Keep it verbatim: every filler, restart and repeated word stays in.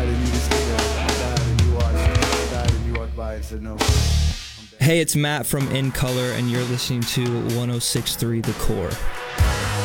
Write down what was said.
died and you just sit there. I died and you watched. I died and you walked by and said no. I'm dead. Hey, it's Matt from In Color, and you're listening to one oh six point three The Core.